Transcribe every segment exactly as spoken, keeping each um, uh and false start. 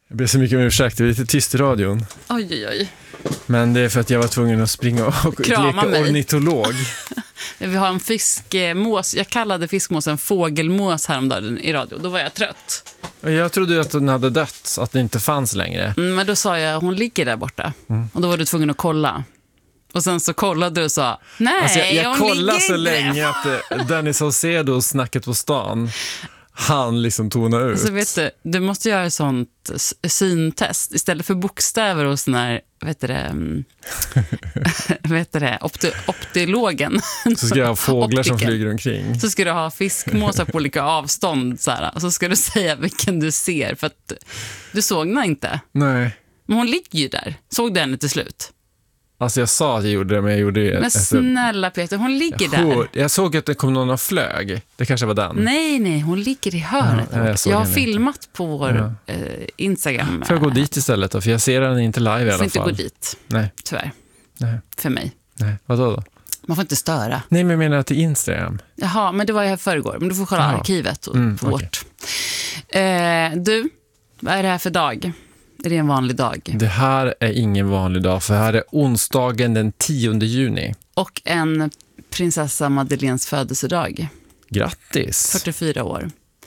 Jag ber så mycket om ursäkt, det är lite tyst i radion. Oj, oj, oj. Men det är för att jag var tvungen att springa och Krama leka mig. ornitolog. Vi har en fiskmås. Jag kallade fiskmåsen fågelmås häromdagen i radio. Då var jag trött. Och jag trodde ju att den hade dött, att det inte fanns längre. Mm, men då sa jag, hon ligger där borta. Mm. Och då var du tvungen att kolla. Och sen så kollade du och sa, nej, Alltså jag jag hon kollade ligger så inte. länge att eh, Dennis Saucedo och Snacket på stan han liksom tona ut. Alltså vet du, du måste göra ett sånt s- syntest. Istället för bokstäver och sån här, vet du det, mm, vet du det, opti- optilogen. Så ska jag ha fåglar som Optiker. flyger omkring. Så ska du ha fiskmåsar på olika avstånd så här, och så ska du säga vilken du ser, för att du såg henne inte. Nej. Men hon ligger ju där. Såg du henne till slut? Alltså jag sa att jag gjorde det, men jag gjorde det. Men efter- snälla Peter, hon ligger jag, där. hör- jag såg att det kom någon och flög. Det kanske var den. Nej, nej, hon ligger i hörnet. Ja, jag jag, såg jag har henne filmat på vår eh, Instagram. Får jag gå dit istället då? För jag ser den inte live i Jag alla får inte fall. gå dit, Nej, tyvärr. nej, För mig. nej. Vadå då? Man får inte störa. Nej, men jag menar till Instagram. Jaha, men det var ju här förrgår. Men du får kolla Jaha. arkivet och, Mm, på okej. vårt. Eh, du, vad är det här för dag? Är det en vanlig dag? Det här är ingen vanlig dag, för här är onsdagen den tionde juni. Och en prinsessa Madeleines födelsedag. Grattis! fyrtiofyra år.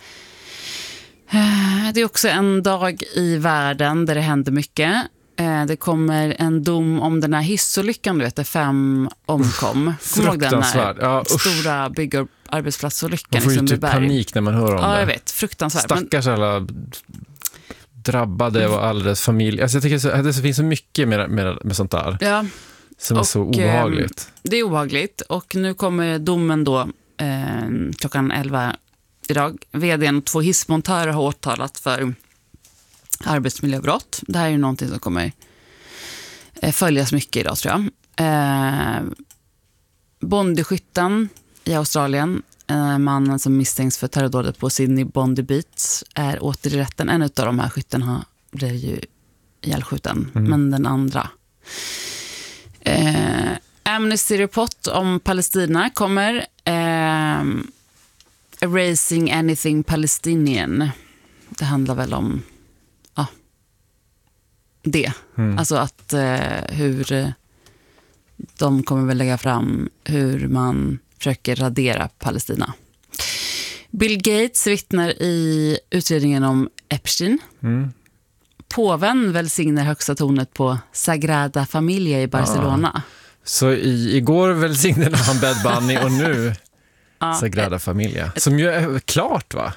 Eh, Det är också en dag i världen där det händer mycket. Eh, Det kommer en dom om den här hissolyckan, du vet, där fem omkom. Kommer du ihåg den Fruktansvärd. här Ja, usch. stora byggarbetsplatsolyckan Man i får ju typ Sundbyberg? panik när man hör om Ja, det. jag vet. Fruktansvärt. Men Stackars alla drabbade och all deras familj. Alltså jag tycker så, det finns så mycket med, med, med sånt där ja, som är och, så obehagligt. eh, det är obehagligt. Och nu kommer domen då eh, klockan elva idag. Vdn och två hissmontörer har åtalat för arbetsmiljöbrott. Det här är ju någonting som kommer eh, följas mycket idag, tror jag. Eh, Bondyskytten i Australien, eh, mannen som misstänks för terrordådet på Sydney Bondi Beach, är åter i rätten. En av de här skyttarna blev ju ihjälskjuten, Mm. men den andra. Eh, Amnesty Report om Palestina kommer. Eh, Erasing Anything Palestinian. Det handlar väl om ja, det. Mm. Alltså att eh, hur eh, de kommer väl lägga fram hur man försöker radera Palestina. Bill Gates vittnar i utredningen om Epstein. Mm. Påven välsignar högsta tornet på Sagrada Familia i Barcelona. Så i, igår välsignade han Bad Bunny och nu Ja, Sagrada Familia. Som ju är klart, va?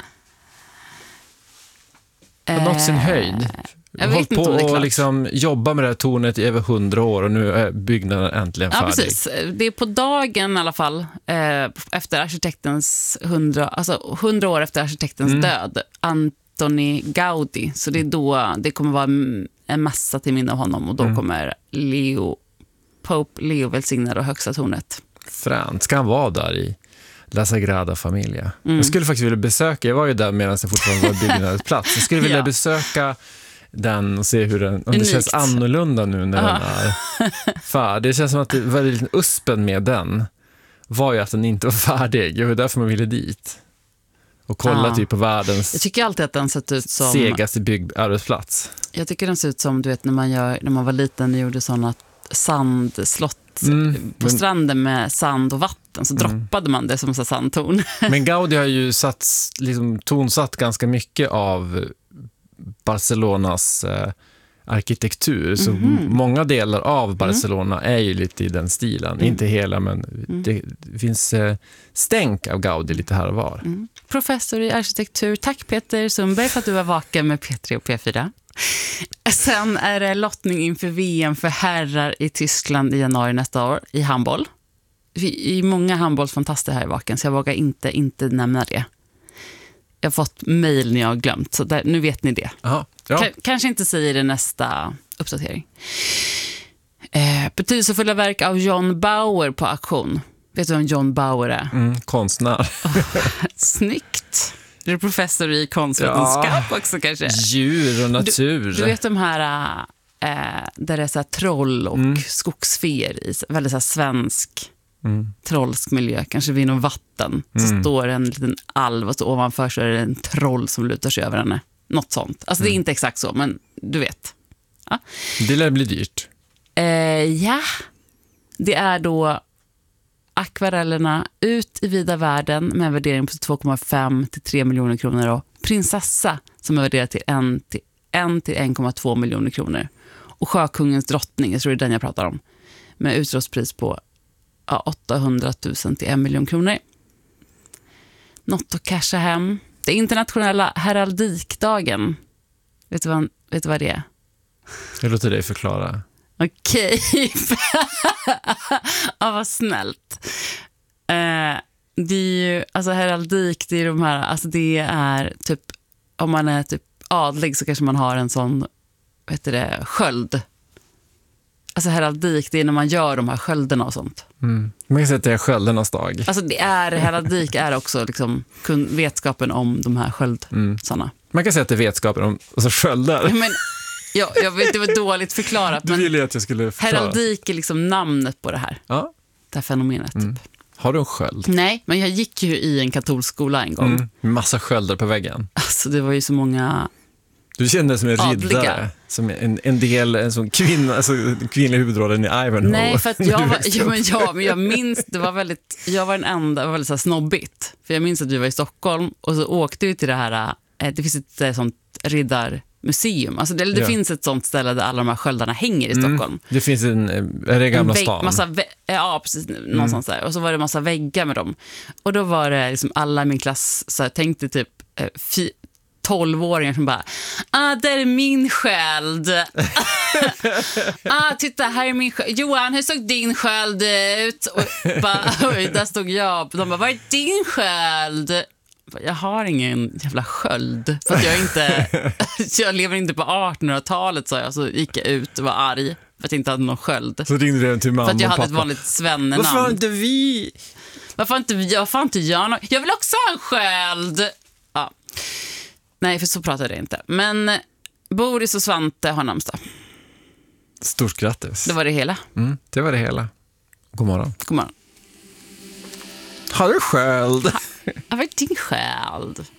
Har nått sin höjd. jag vet Hållit inte på om det är och klart. liksom jobba med det här tornet i över hundra år och nu är byggnaden äntligen Ja, färdig. precis. Det är på dagen i alla fall, eh, efter arkitektens hundra, alltså hundra år efter arkitektens Mm. död, Antoni Gaudi. Så det är då det kommer vara en en massa till minne av honom och då Mm. kommer Leo, Pope Leo välsigna och högsta tornet. Fränt. Ska han vara där i La Sagrada Familia? Mm. Jag skulle faktiskt vilja besöka, jag var ju där medan det fortfarande var byggnadens plats. Jag skulle vilja Ja. besöka den och se hur den, om det Unikt. känns annorlunda nu när Aha. den är färdig. Det känns som att det var lite uspen med den var ju att den inte var färdig. Det var därför man ville dit. Och kolla Ja. typ på världens Jag tycker alltid att den sett ut som segaste byggarbetsplats. jag tycker den ser ut som du vet när man gör när man var liten och gjorde såna sandslott Mm, på men- stranden med sand och vatten så Mm. droppade man det som så sandtorn. Men Gaudi har ju satt, liksom, tonsatt ganska mycket av Barcelonas eh, arkitektur. Så Mhm. m- många delar av Barcelona är ju lite i den stilen. Mm. Inte hela, men Mm. det, det finns eh, stänk av Gaudi lite här och var. Mm. Professor i arkitektur. Tack Peter Sundberg för att du var vaken med P tre och P fyra. Sen är det lottning inför V M för herrar i Tyskland i januari nästa år i handboll. Vi är många handbollsfantaster här i Vaken så jag vågar inte, inte nämna det. Jag har fått mejl när jag har glömt så där, nu vet ni det. Aha, ja. K- kanske inte säger det nästa uppdatering. Eh, betydelsefulla verk av John Bauer på auktion. Vet du vem John Bauer är? Mm, konstnär. Snyggt. Du är professor i konstvetenskap också kanske. Djur och natur. Du vet de här äh, där det är så här troll och Mm. skogsfer i väldigt så här svensk Mm. trollsk miljö, kanske vid någon vatten. Så Mm. står en liten alv och så ovanför så är det en troll som lutar sig över henne. Något sånt. Alltså det är inte exakt så, men du vet. Ja. Det lär bli dyrt. Eh, ja, det är då akvarellerna ut i vida världen med en värdering på två komma fem till tre miljoner kronor och prinsessa som är värderad till en till en till en komma två miljoner kronor. Och Sjökungens drottning, jag tror det är den jag pratar om, med utropspris på ja, åttahundratusen till en miljon kronor. Något att casha hem. Det är internationella heraldikdagen. Vet du vad, vet du vad det är? Jag låter dig förklara. Okej. Ja, vad snällt. Eh, det är ju, alltså heraldik, det är de här, alltså det är typ, om man är typ adlig så kanske man har en sån, vad heter det, sköld. Alltså heraldik, det är när man gör de här skölderna och sånt. Mm. Man kan säga att det är sköldernas dag. Alltså det är, heraldik är också liksom kun, vetskapen om de här sköldsarna. Mm. Man kan säga att det är vetskapen om alltså sköldar. Men ja, jag vet, det var dåligt förklarat. Du ville ju att jag skulle förklara. Heraldik är liksom namnet på det här. Ja. Det här fenomenet. Mm. Typ. Har du en sköld? Nej, men jag gick ju i en katolsk skola en gång. Mm. Massa sköldar på väggen. Alltså det var ju så många... Du kände dig som en adliga. riddare. Som en, en del, en sån kvinna, alltså kvinnliga huvudrollen i Ivanhoe. Nej, för att jag var, ja, men jag, men jag minns, det var väldigt, jag var den enda, det var väldigt så här snobbigt. För jag minns att vi var i Stockholm och så åkte vi till det här, det finns ett, ett sånt riddarmuseum. Alltså det, det ja. finns ett sånt ställe där alla de här sköldarna hänger i Stockholm. Mm. Det finns en, är det Gamla en vägg, stan? Massa vä- ja, precis, någonstans mm. där. Och så var det massa väggar med dem. Och då var det liksom alla i min klass så här, tänkte typ eh, fi- tolvåringar som bara, ah, där är min sköld. Ah, titta, här är min sköld. Johan, hur såg din sköld ut? Och bara, oj, där stod jag. De bara, vad är din sköld? Jag har ingen jävla sköld. För att jag inte, jag lever inte på artonhundratalet, sa jag. Så gick jag ut och var arg för att jag inte hade någon sköld. Så ringde du till mamma och pappa. För att jag hade ett vanligt svennenamn. Varför har inte vi? Varför inte vi? Varför har inte jag någon? Jag vill också ha en sköld. Ja. Nej, för så pratade jag inte. Men Boris och Svante har namnsdag. Stort grattis. Det var det hela. Mm, det var det hela. God morgon. God morgon. Har du sköld? Vad är din sköld?